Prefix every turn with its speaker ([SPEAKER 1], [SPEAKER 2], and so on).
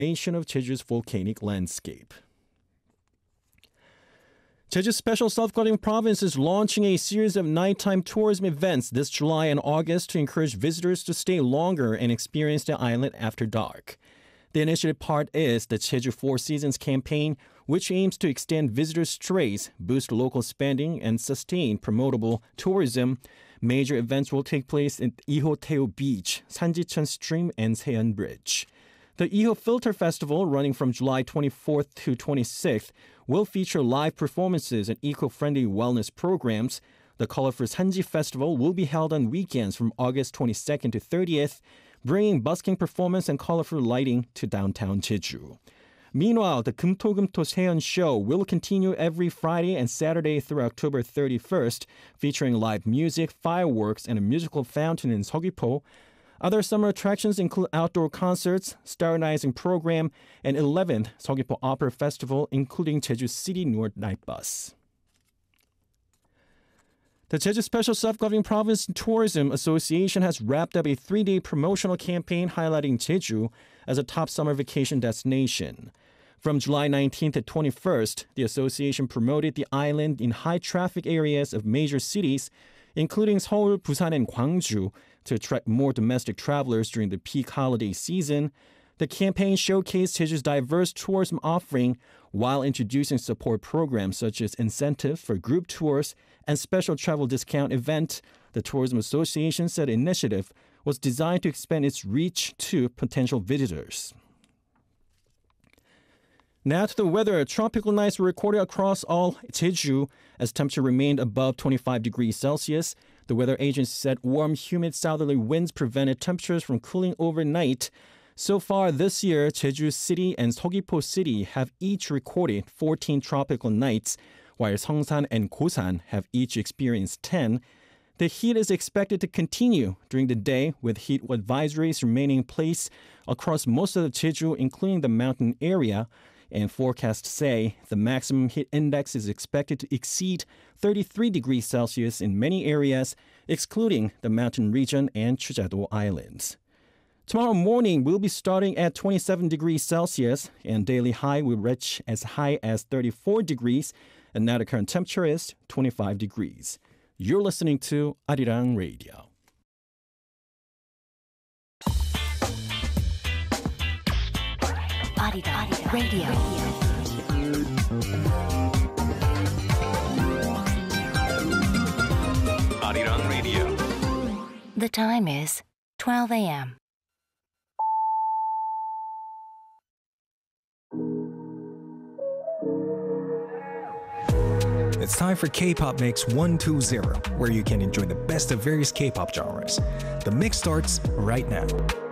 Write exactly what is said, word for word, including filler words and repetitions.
[SPEAKER 1] nation of Jeju's volcanic landscape. Jeju's Special Self-Governing Province is launching a series of nighttime tourism events this July and August to encourage visitors to stay longer and experience the island after dark. The initiative part is the Jeju Four Seasons campaign, which aims to extend visitors' stays, boost local spending, and sustain promotable tourism. Major events will take place at Ihoteo Beach, Sanjicheon Stream, and Seon Bridge. The Iho Filter Festival, running from July twenty-fourth to twenty-sixth, will feature live performances and eco-friendly wellness programs. The colorful Sanji Festival will be held on weekends from August twenty-second to thirtieth, bringing busking performance and colorful lighting to downtown Jeju. Meanwhile, the 금토금토 Seon Show will continue every Friday and Saturday through October thirty-first, featuring live music, fireworks, and a musical fountain in Seogwipo. Other summer attractions include outdoor concerts, stargazing program, and eleventh Seogwipo Opera Festival, including Jeju City North Night Bus. The Jeju Special Self-Governing Province Tourism Association has wrapped up a three-day promotional campaign highlighting Jeju as a top summer vacation destination. From July nineteenth to twenty-first, the association promoted the island in high-traffic areas of major cities, including Seoul, Busan, and Gwangju, to attract more domestic travelers during the peak holiday season. The campaign showcased Jeju's diverse tourism offering while introducing support programs such as incentive for group tours and special travel discount event. The Tourism Association said the initiative was designed to expand its reach to potential visitors. Now to the weather. Tropical nights were recorded across all Jeju as temperature remained above twenty-five degrees Celsius. The weather agency said warm, humid southerly winds prevented temperatures from cooling overnight. So far this year, Jeju City and Seogwipo City have each recorded fourteen tropical nights, while Seongsan and Gosan have each experienced ten. The heat is expected to continue during the day, with heat advisories remaining in place across most of the Jeju, including the mountain area. And forecasts say the maximum heat index is expected to exceed thirty-three degrees Celsius in many areas, excluding the mountain region and Jeju Islands. Tomorrow morning, we'll be starting at twenty-seven degrees Celsius, and daily high will reach as high as thirty-four degrees, and now the current temperature is twenty-five degrees. You're listening to Arirang Radio.
[SPEAKER 2] Arirang Radio.
[SPEAKER 3] Arirang Radio.
[SPEAKER 2] The time is twelve a.m.
[SPEAKER 4] It's time for K-Pop Mix one two zero, where you can enjoy the best of various K-pop genres. The mix starts right now.